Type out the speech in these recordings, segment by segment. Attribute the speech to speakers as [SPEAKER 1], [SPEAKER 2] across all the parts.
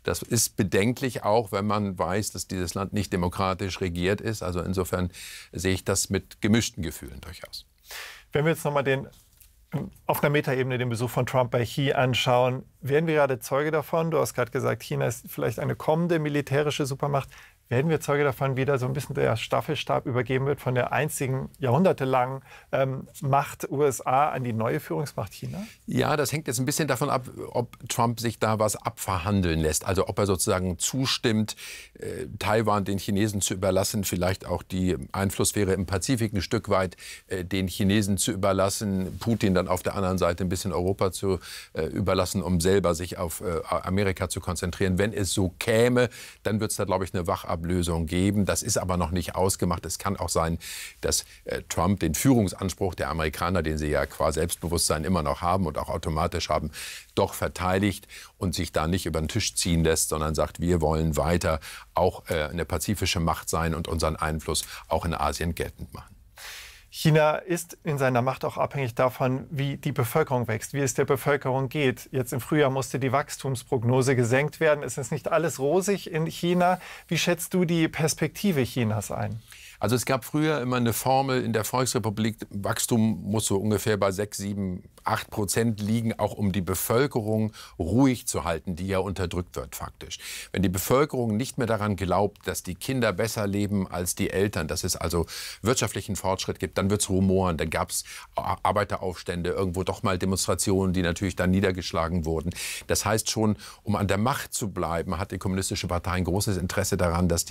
[SPEAKER 1] Das ist bedenklich auch, wenn man weiß, dass dieses Land nicht demokratisch regiert ist. Also insofern sehe ich das mit gemischten Gefühlen durchaus.
[SPEAKER 2] Wenn wir jetzt nochmal auf einer Metaebene den Besuch von Trump bei Xi anschauen, werden wir gerade Zeuge davon? Du hast gerade gesagt, China ist vielleicht eine kommende militärische Supermacht. Werden wir Zeuge davon, wie da so ein bisschen der Staffelstab übergeben wird von der einzigen jahrhundertelangen Macht USA an die neue Führungsmacht China?
[SPEAKER 1] Ja, das hängt jetzt ein bisschen davon ab, ob Trump sich da was abverhandeln lässt. Also ob er sozusagen zustimmt, Taiwan den Chinesen zu überlassen, vielleicht auch die Einflusssphäre im Pazifik ein Stück weit den Chinesen zu überlassen, Putin dann auf der anderen Seite ein bisschen Europa zu überlassen, um selber sich auf Amerika zu konzentrieren. Wenn es so käme, dann wird es da, glaube ich, eine Wachablösung geben. Das ist aber noch nicht ausgemacht. Es kann auch sein, dass Trump den Führungsanspruch der Amerikaner, den sie ja qua Selbstbewusstsein immer noch haben und auch automatisch haben, doch verteidigt und sich da nicht über den Tisch ziehen lässt, sondern sagt, wir wollen weiter auch eine pazifische Macht sein und unseren Einfluss auch in Asien geltend machen.
[SPEAKER 2] China ist in seiner Macht auch abhängig davon, wie die Bevölkerung wächst, wie es der Bevölkerung geht. Jetzt im Frühjahr musste die Wachstumsprognose gesenkt werden. Es ist nicht alles rosig in China. Wie schätzt du die Perspektive Chinas ein?
[SPEAKER 1] Also es gab früher immer eine Formel in der Volksrepublik, Wachstum muss so ungefähr bei 6, 7, 8% liegen, auch um die Bevölkerung ruhig zu halten, die ja unterdrückt wird faktisch. Wenn die Bevölkerung nicht mehr daran glaubt, dass die Kinder besser leben als die Eltern, dass es also wirtschaftlichen Fortschritt gibt, dann wird es rumoren, dann gab es Arbeiteraufstände, irgendwo doch mal Demonstrationen, die natürlich dann niedergeschlagen wurden. Das heißt schon, um an der Macht zu bleiben, hat die Kommunistische Partei ein großes Interesse daran, dass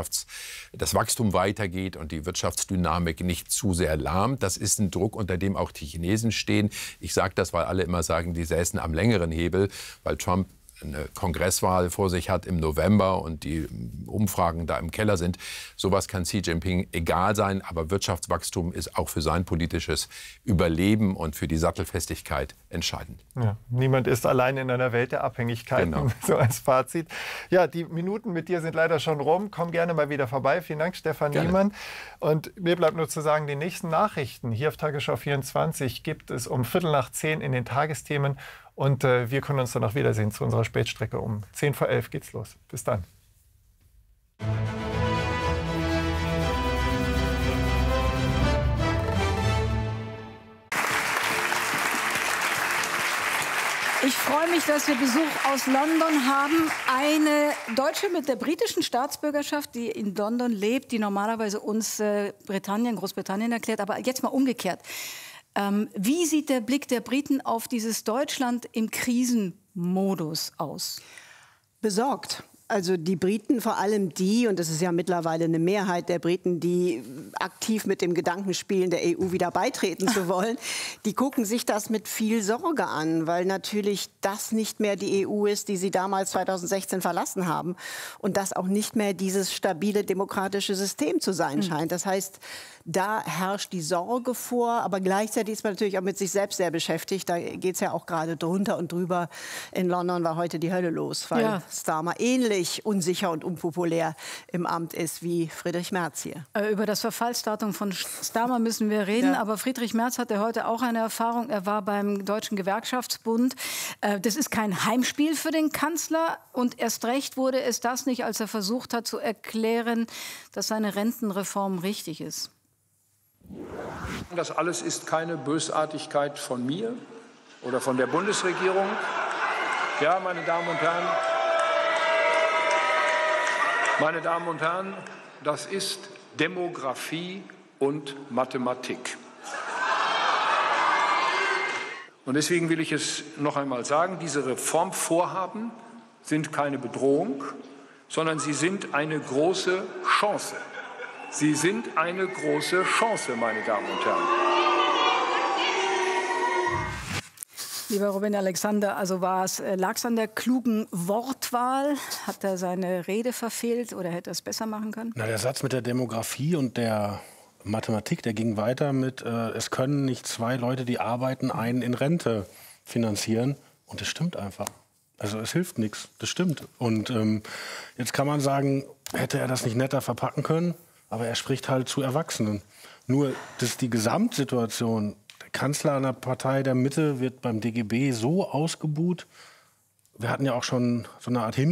[SPEAKER 1] das Wachstum weitergeht und die Wirtschaftsdynamik nicht zu sehr lahmt. Das ist ein Druck, unter dem auch die Chinesen stehen. Ich sage das, weil alle immer sagen, die säßen am längeren Hebel, weil Trump eine Kongresswahl vor sich hat im November und die Umfragen da im Keller sind. Sowas kann Xi Jinping egal sein, aber Wirtschaftswachstum ist auch für sein politisches Überleben und für die Sattelfestigkeit entscheidend.
[SPEAKER 2] Ja, niemand ist allein in einer Welt der Abhängigkeiten,
[SPEAKER 1] genau.
[SPEAKER 2] So als Fazit. Ja, die Minuten mit dir sind leider schon rum. Komm gerne mal wieder vorbei. Vielen Dank, Stefan Niemann. Und mir bleibt nur zu sagen, die nächsten Nachrichten hier auf Tagesschau 24 gibt es um 9:15 in den Tagesthemen. Und wir können uns dann auch wiedersehen zu unserer Spätstrecke. Um 10:10 geht's los. Bis dann.
[SPEAKER 3] Ich freue mich, dass wir Besuch aus London haben. Eine Deutsche mit der britischen Staatsbürgerschaft, die in London lebt, die normalerweise uns Großbritannien erklärt. Aber jetzt mal umgekehrt. Wie sieht der Blick der Briten auf dieses Deutschland im Krisenmodus aus?
[SPEAKER 4] Besorgt. Also die Briten, vor allem die, und das ist ja mittlerweile eine Mehrheit der Briten, die aktiv mit dem Gedanken spielen, der EU wieder beitreten zu wollen, die gucken sich das mit viel Sorge an, weil natürlich das nicht mehr die EU ist, die sie damals 2016 verlassen haben und das auch nicht mehr dieses stabile demokratische System zu sein scheint. Das heißt, da herrscht die Sorge vor, aber gleichzeitig ist man natürlich auch mit sich selbst sehr beschäftigt. Da geht es ja auch gerade drunter und drüber. In London war heute die Hölle los, weil Starmer ähnlich unsicher und unpopulär im Amt ist wie Friedrich Merz hier.
[SPEAKER 3] Über das Verfallsdatum von Starmer müssen wir reden, aber Friedrich Merz hatte heute auch eine Erfahrung. Er war beim Deutschen Gewerkschaftsbund. Das ist kein Heimspiel für den Kanzler und erst recht wurde es das nicht, als er versucht hat zu erklären, dass seine Rentenreform richtig ist.
[SPEAKER 5] Das alles ist keine Bösartigkeit von mir oder von der Bundesregierung. Ja, meine Damen und Herren, das ist Demografie und Mathematik. Und deswegen will ich es noch einmal sagen, diese Reformvorhaben sind keine Bedrohung, sondern sie sind eine große Chance. Sie sind eine große Chance, meine Damen und Herren.
[SPEAKER 3] Lieber Robin Alexander, also lag es an der klugen Wortwahl? Hat er seine Rede verfehlt oder hätte er es besser machen können?
[SPEAKER 6] Na, der Satz mit der Demografie und der Mathematik, der ging weiter mit, es können nicht zwei Leute, die arbeiten, einen in Rente finanzieren. Und das stimmt einfach. Also es hilft nichts, das stimmt. Und jetzt kann man sagen, hätte er das nicht netter verpacken können? Aber er spricht halt zu Erwachsenen. Nur, dass die Gesamtsituation, der Kanzler einer Partei der Mitte wird beim DGB so ausgebuht. Wir hatten ja auch schon so eine Art